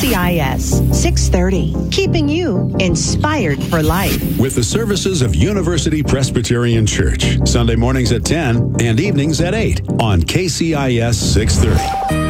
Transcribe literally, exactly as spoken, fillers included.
C I S six thirty, keeping you inspired for life. With the services of University Presbyterian Church, Sunday mornings at ten and evenings at eight on K C I S six thirty.